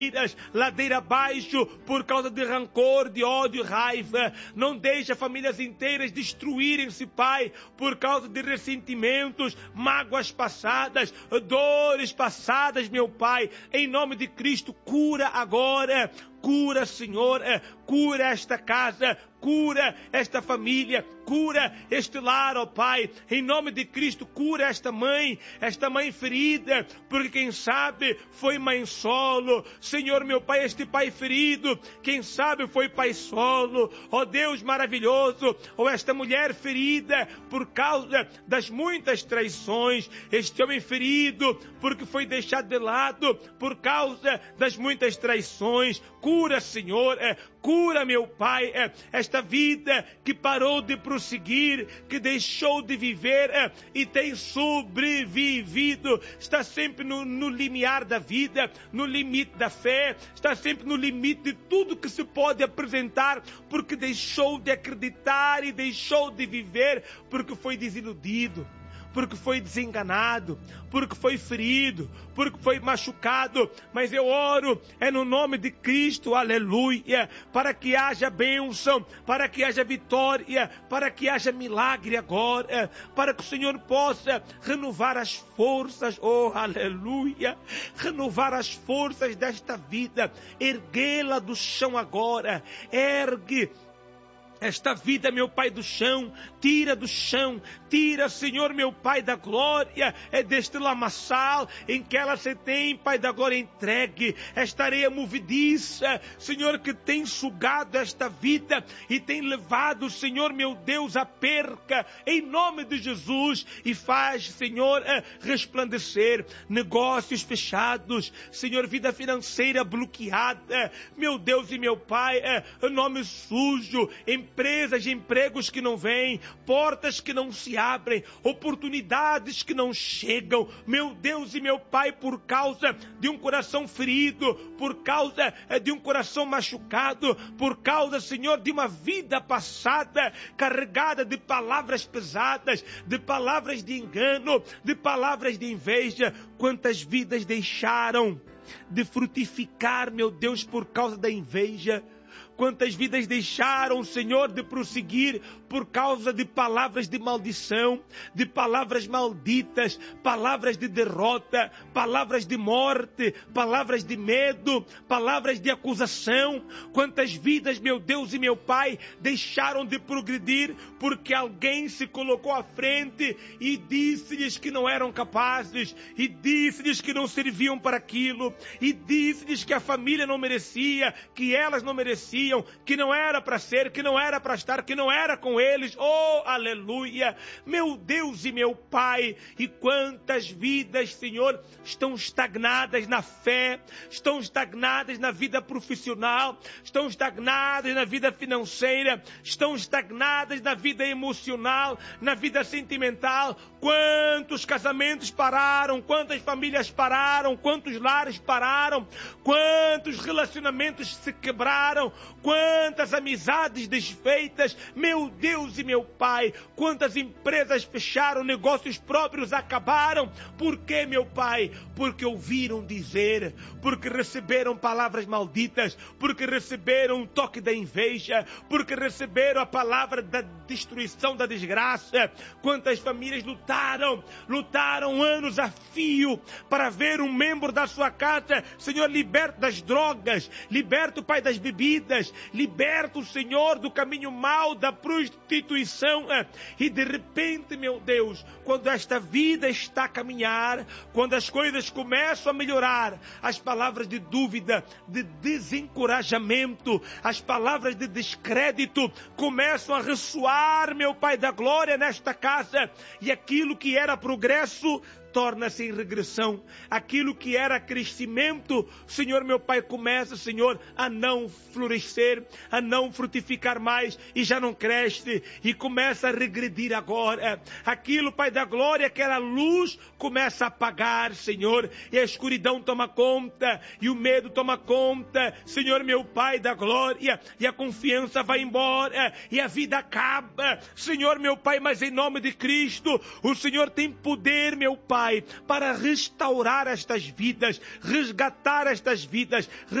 ladeira abaixo, por causa de rancor, de ódio e raiva. Não deixa famílias inteiras destruírem-se, Pai, por causa de ressentimentos, mágoas passadas, dores passadas, meu Pai. Em nome de Cristo, cura agora. Cura, Senhor, cura esta casa, cura esta família, cura este lar, ó Pai. Em nome de Cristo, cura esta mãe ferida, porque quem sabe foi mãe solo. Senhor, meu Pai, este pai ferido, quem sabe foi pai solo. Ó Deus maravilhoso, ou esta mulher ferida por causa das muitas traições, este homem ferido porque foi deixado de lado por causa das muitas traições. Cura, Senhor, cura, meu Pai, esta vida que parou de prosseguir, que deixou de viver e tem sobrevivido, está sempre no limiar da vida, no limite da fé, está sempre no limite de tudo que se pode apresentar, porque deixou de acreditar e deixou de viver, porque foi desiludido, porque foi desenganado, porque foi ferido, porque foi machucado. Mas eu oro, no nome de Cristo, aleluia, para que haja bênção, para que haja vitória, para que haja milagre agora, para que o Senhor possa renovar as forças, oh aleluia, renovar as forças desta vida, erguê-la do chão agora, ergue esta vida, meu Pai do chão, tira do chão, tira, Senhor, meu Pai da glória, deste lamaçal em que ela se tem, Pai da glória, entregue esta areia movediça, Senhor, que tem sugado esta vida e tem levado, Senhor, meu Deus, à perca, em nome de Jesus, e faz, Senhor, resplandecer negócios fechados, Senhor, vida financeira bloqueada, meu Deus e meu Pai, nome sujo, empresas e empregos que não vêm, portas que não se abrem, oportunidades que não chegam, meu Deus e meu Pai, por causa de um coração ferido, por causa de um coração machucado, por causa, Senhor, de uma vida passada carregada de palavras pesadas, de palavras de engano, de palavras de inveja. Quantas vidas deixaram de frutificar, meu Deus, por causa da inveja? Quantas vidas deixaram, Senhor, de prosseguir por causa de palavras de maldição, de palavras malditas, palavras de derrota, palavras de morte, palavras de medo, palavras de acusação? Quantas vidas, meu Deus e meu Pai, deixaram de progredir porque alguém se colocou à frente e disse-lhes que não eram capazes, e disse-lhes que não serviam para aquilo, e disse-lhes que a família não merecia, que elas não mereciam, que não era para ser, que não era para estar, que não era com eles. Oh, aleluia! Meu Deus e meu Pai, e quantas vidas, Senhor, estão estagnadas na fé, estão estagnadas na vida profissional, estão estagnadas na vida financeira, estão estagnadas na vida emocional, na vida sentimental. Quantos casamentos pararam, quantas famílias pararam, quantos lares pararam, quantos relacionamentos se quebraram, quantas amizades desfeitas, meu Deus e meu Pai, quantas empresas fecharam, negócios próprios acabaram. Por quê, meu Pai? Porque ouviram dizer, porque receberam palavras malditas, porque receberam o toque da inveja, porque receberam a palavra da destruição, da desgraça. Quantas famílias lutaram anos a fio para ver um membro da sua casa, Senhor, liberto das drogas, liberto, Pai, das bebidas, liberto, Senhor, do caminho mau, da prostituição. E de repente, meu Deus, quando esta vida está a caminhar, quando as coisas começam a melhorar, as palavras de dúvida, de desencorajamento, as palavras de descrédito começam a ressoar, meu Pai da glória, nesta casa, e aquilo que era progresso torna-se em regressão. Aquilo que era crescimento, Senhor, meu Pai, começa, Senhor, a não florescer, a não frutificar mais, e já não cresce, e começa a regredir agora. Aquilo, Pai da glória, que era luz, começa a apagar, Senhor, e a escuridão toma conta, e o medo toma conta, Senhor, meu Pai da glória, e a confiança vai embora, e a vida acaba, Senhor, meu Pai. Mas em nome de Cristo, o Senhor tem poder, meu Pai, Pai, para restaurar estas vidas, resgatar estas vidas,